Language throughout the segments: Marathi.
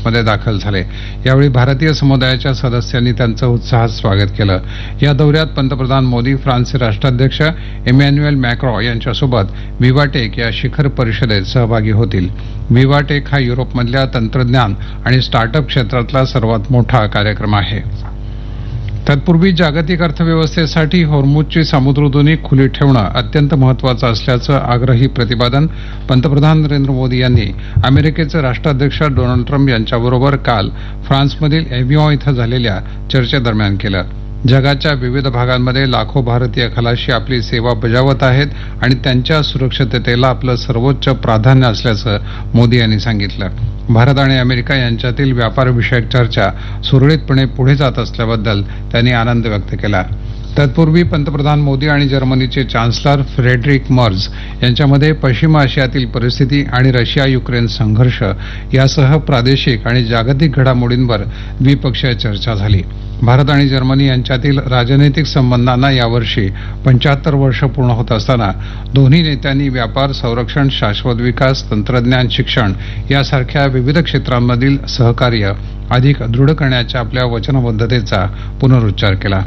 फ्रान्समध्ये दाखल झाले. यावेळी भारतीय समुदायाच्या सदस्यांनी त्यांचं उत्साहात स्वागत केलं. या दौऱ्यात पंतप्रधान मोदी फ्रान्सचे राष्ट्राध्यक्ष इमॅन्युएल मॅक्रॉ यांच्यासोबत विवाटेक या शिखर परिषदेत सहभागी होतील. विवाटेक हा युरोपमधल्या तंत्रज्ञान आणि स्टार्टअप क्षेत्रातला सर्वात मोठा कार्यक्रम आहे. तत्पूर्वी जागतिक अर्थव्यवस्थेसाठी होर्मुझची सामुद्रधुनी खुली ठेवणं अत्यंत महत्वाचं असल्याचं आग्रही प्रतिपादन पंतप्रधान नरेंद्र मोदी यांनी अमेरिकेचे राष्ट्राध्यक्ष डोनाल्ड ट्रम्प यांच्याबरोबर काल फ्रान्समधील एव्हियॉन इथं झालेल्या चर्चेदरम्यान केलं. जगाच्या विविध भागांमध्ये लाखो भारतीय खलाशी आपली सेवा बजावत आहेत आणि त्यांच्या सुरक्षिततेला आपलं सर्वोच्च प्राधान्य असल्याचं मोदी यांनी सांगितलं. भारत आणि अमेरिका यांच्यातील व्यापारविषयक चर्चा सुरळीतपणे पुढे जात असल्याबद्दल त्यांनी आनंद व्यक्त केला. तत्पूर्वी पंतप्रधान मोदी आणि जर्मनीचे चान्सलर फ्रेडरिक मर्ज यांच्यामध्ये पश्चिम आशियातील परिस्थिती आणि रशिया युक्रेन संघर्ष यासह प्रादेशिक आणि जागतिक घडामोडींवर द्विपक्षीय चर्चा झाली. भारत आणि जर्मनी यांच्यातील राजनैतिक संबंधांना यावर्षी 75 वर्ष पूर्ण होत असताना दोन्ही नेत्यांनी व्यापार, संरक्षण, शाश्वत विकास, तंत्रज्ञान, शिक्षण यासारख्या विविध क्षेत्रांमधील सहकार्य अधिक दृढ करण्याच्या आपल्या वचनबद्धतेचा पुनरुच्चार केला.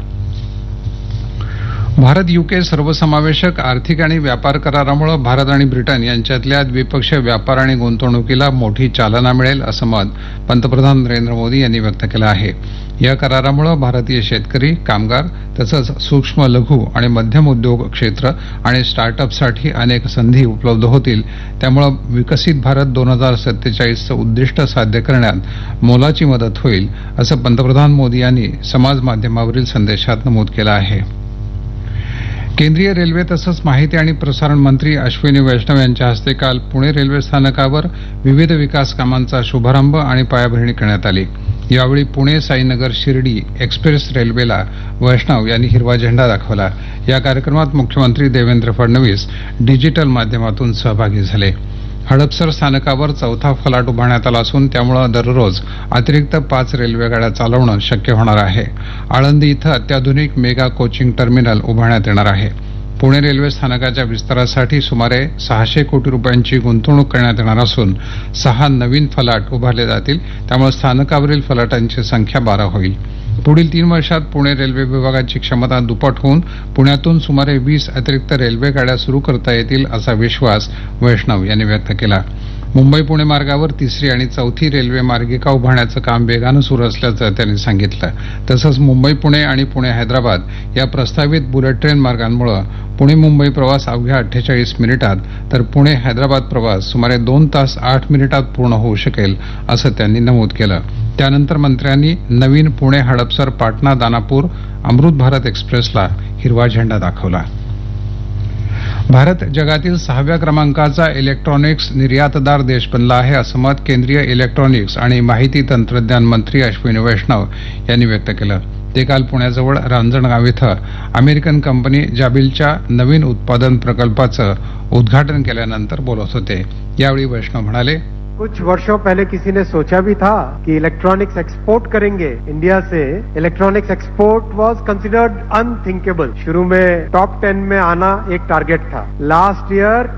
भारत युके सर्वसमावेशक आर्थिक आणि व्यापार करारामुळे भारत आणि ब्रिटन यांच्यातल्या द्विपक्षीय व्यापार आणि गुंतवणुकीला मोठी चालना मिळेल असं मत पंतप्रधान नरेंद्र मोदी यांनी व्यक्त केलं आहे. या करारामुळे भारतीय शेतकरी, कामगार तसंच सूक्ष्म, लघु आणि मध्यम उद्योग क्षेत्र आणि स्टार्टअपसाठी अनेक संधी उपलब्ध होतील. त्यामुळे विकसित भारत 2047चं उद्दिष्ट साध्य करण्यात मोलाची मदत होईल असं पंतप्रधान मोदी यांनी समाज माध्यमावरील संदेशात नमूद केलं आहे. केंद्रीय रेल्वे तसंच माहिती आणि प्रसारण मंत्री अश्विनी वैष्णव यांच्या हस्ते काल पुणे रेल्वे स्थानकावर विविध विकास कामांचा शुभारंभ आणि पायाभरणी करण्यात आली. यावेळी पुणे साईनगर शिर्डी एक्सप्रेस रेल्वेला वैष्णव यांनी हिरवा झेंडा दाखवला. या कार्यक्रमात मुख्यमंत्री देवेंद्र फडणवीस डिजिटल माध्यमातून सहभागी झाले. हडपसर स्थानकावर चौथा फलाट उभारण्यात आला असून त्यामुळे दररोज अतिरिक्त 5 रेल्वेगाड्या चालवणं शक्य होणार आहे. आळंदी इथं अत्याधुनिक मेगा कोचिंग टर्मिनल उभारण्यात येणार आहे. पुणे रेल्वे स्थानकाच्या विस्तारासाठी सुमारे 600 कोटी रुपयांची गुंतवणूक करण्यात येणार असून 6 नवीन फलाट उभारले जातील. त्यामुळे स्थानकावरील फलाटांची संख्या 12 होईल. पुढील 3 वर्षात पुणे रेल्वे विभागाची क्षमता दुप्पट होऊन पुण्यातून सुमारे 20 अतिरिक्त रेल्वे गाड्या सुरू करता येतील असा विश्वास वैष्णव यांनी व्यक्त केला. मुंबई पुणे मार्गावर 3री आणि 4थी रेल्वे मार्गिका उभारण्याचं काम वेगानं सुरू असल्याचं त्यांनी सांगितलं. तसंच मुंबई पुणे आणि पुणे हैदराबाद या प्रस्तावित बुलेट ट्रेन मार्गांमुळे पुणे मुंबई प्रवास अवघ्या 48 मिनिटात तर पुणे हैदराबाद प्रवास सुमारे 2 तास 8 मिनिटात पूर्ण होऊ शकेल असं त्यांनी नमूद केलं. त्यानंतर मंत्र्यांनी नवीन पुणे हडपसर पाटणा दानापूर अमृत भारत एक्सप्रेसला हिरवा झेंडा दाखवला. भारत जगातील 6व्या क्रमांकाचा इलेक्ट्रॉनिक्स निर्यातदार देश बनला आहे असं मत केंद्रीय इलेक्ट्रॉनिक्स आणि माहिती तंत्रज्ञान मंत्री अश्विनी वैष्णव यांनी व्यक्त केलं. ते काल पुण्याजवळ रांजणगाव इथं अमेरिकन कंपनी जाबिलच्या नवीन उत्पादन प्रकल्पाचं उद्घाटन केल्यानंतर बोलत होते. यावेळी वैष्णव म्हणाले, कुछ वर्षों पहले किसी ने सोचा भी था कि इलेक्ट्रॉनिक्स एक्सपोर्ट करेंगे इंडिया से. इलेक्ट्रॉनिक्स एक्सपोर्ट वाज कंसिडर्ड अनथिंकेबल. शुरू में टॉप 10 में आना एक टारगेट था. Last year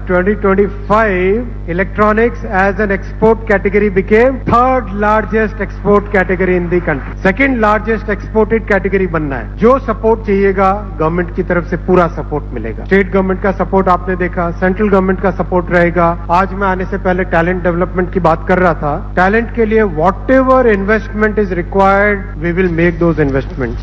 2025 electronics as an export category became 3rd largest export category in the country. 2nd largest exported category बनना है. जो सपोर्ट चाहिएगा गवर्नमेंट की तरफ से पूरा सपोर्ट मिलेगा. स्टेट गवर्नमेंट का सपोर्ट आपने देखा, सेंट्रल गवर्नमेंट का सपोर्ट रहेगा. आज मैं आने से पहले टैलेंट डेवलपमेंट की बात कर रहा था. टैलेंट के लिए whatever investment is required we will make those investments.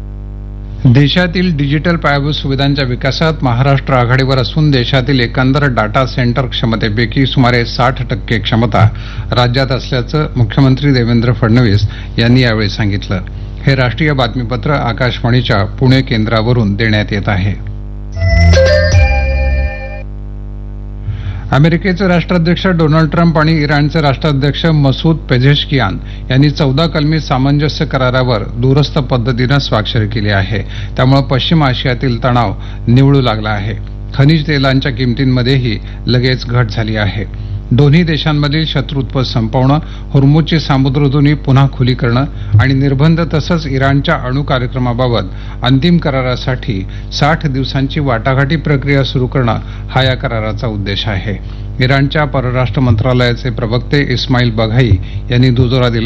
देशातील डिजिटल पायाभूत सुविधांच्या विकासात महाराष्ट्र आघाडीवर असून देशातील एकंदर डाटा सेंटर क्षमतेपैकी सुमारे 60% क्षमता राज्यात असल्याचं मुख्यमंत्री देवेंद्र फडणवीस यांनी यावेळी सांगितलं. हे राष्ट्रीय बातमीपत्र आकाशवाणीच्या पुणे केंद्रावरून देण्यात येत आहे. अमेरिकेचे राष्ट्राध्यक्ष डोनाल्ड ट्रम्प आणि इराणचे राष्ट्राध्यक्ष मसूद पेझेशकियान यांनी 14 कलमी सामंजस्य करारावर दूरस्थ पद्धतीनं स्वाक्षरी केली आहे. त्यामुळे पश्चिम आशियातील तणाव निवळू लागला आहे. खनिज तेलांच्या किमतींमध्येही लगेच घट झाली आहे. दोन्ही देशांमधील शत्रुत्व संपवणं, होर्मुझची सामुद्रधुनी पुन्हा खुली करणं आणि निर्बंध तसंच इराणच्या अणु कार्यक्रमाबाबत अंतिम करारासाठी 60 दिवसांची वाटाघाटी प्रक्रिया सुरू करणं हा या कराराचा उद्देश आहे. इराणच्या परराष्ट्र मंत्रालयाचे प्रवक्ते इस्माईल बघाई यांनी दुजोरा दिला